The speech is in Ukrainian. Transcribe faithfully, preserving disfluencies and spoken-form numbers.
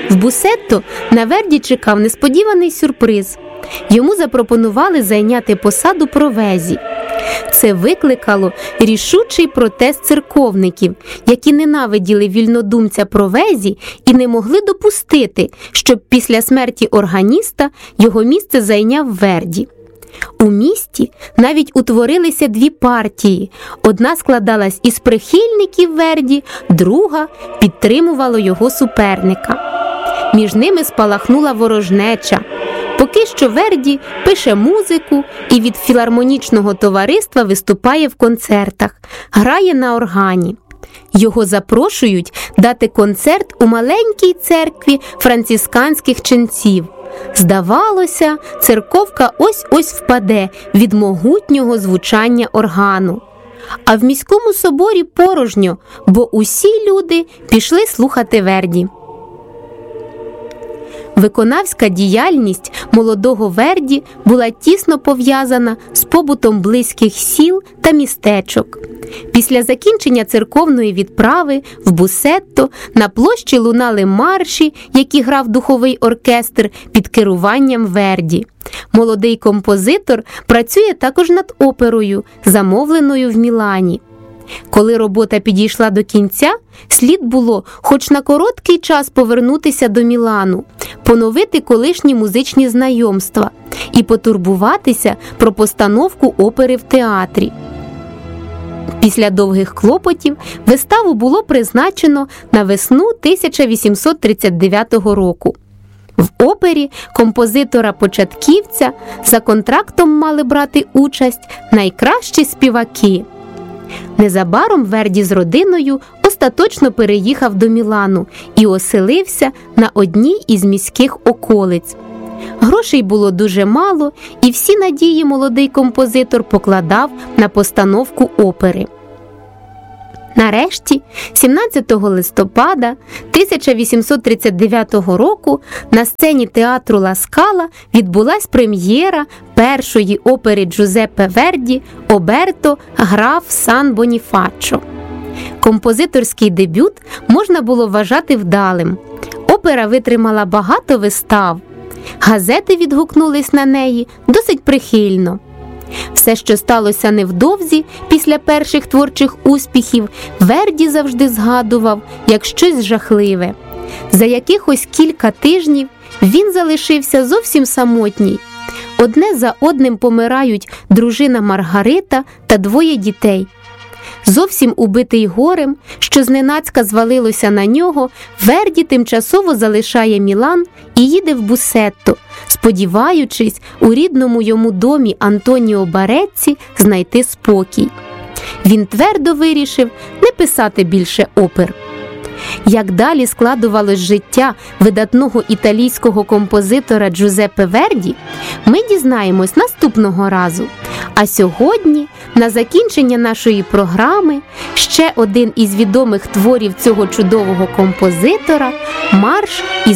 В Бусетто на Верді чекав несподіваний сюрприз. Йому запропонували зайняти посаду провезі. Це викликало рішучий протест церковників, які ненавиділи вільнодумця провезі і не могли допустити, щоб після смерті органіста його місце зайняв Верді. У місті навіть утворилися дві партії. Одна складалась із прихильників Верді, друга підтримувала його суперника. Між ними спалахнула ворожнеча. Поки що Верді пише музику і від філармонічного товариства виступає в концертах, грає на органі. Його запрошують дати концерт у маленькій церкві францисканських ченців. Здавалося, церковка ось-ось впаде від могутнього звучання органу. А в міському соборі порожньо, бо усі люди пішли слухати Верді. Виконавська діяльність молодого Верді була тісно пов'язана з побутом близьких сіл та містечок. Після закінчення церковної відправи в Бусетто на площі лунали марші, які грав духовий оркестр під керуванням Верді. Молодий композитор працює також над оперою, замовленою в Мілані. Коли робота підійшла до кінця, слід було хоч на короткий час повернутися до Мілану, поновити колишні музичні знайомства і потурбуватися про постановку опери в театрі. Після довгих клопотів виставу було призначено на весну тисяча вісімсот тридцять дев'ятого року. В опері композитора-початківця за контрактом мали брати участь найкращі співаки. Незабаром Верді з родиною остаточно переїхав до Мілану і оселився на одній із міських околиць. Грошей було дуже мало, і всі надії молодий композитор покладав на постановку опери. Нарешті, сімнадцятого листопада тисяча вісімсот тридцять дев'ятого року на сцені театру Ла Скала відбулась прем'єра першої опери Джузеппе Верді «Оберто, граф Сан-Боніфаччо». Композиторський дебют можна було вважати вдалим. Опера витримала багато вистав. Газети відгукнулись на неї досить прихильно. Все, що сталося невдовзі після перших творчих успіхів, Верді завжди згадував як щось жахливе. За якихось кілька тижнів він залишився зовсім самотній. Одне за одним помирають дружина Маргарита та двоє дітей. Зовсім убитий горем, що зненацька звалилося на нього, Верді тимчасово залишає Мілан і їде в Бусетто, сподіваючись у рідному йому домі Антоніо Барецці знайти спокій. Він твердо вирішив не писати більше опер. Як далі складувалось життя видатного італійського композитора Джузеппе Верді, ми дізнаємось наступного разу. А сьогодні, на закінчення нашої програми, ще один із відомих творів цього чудового композитора – марш із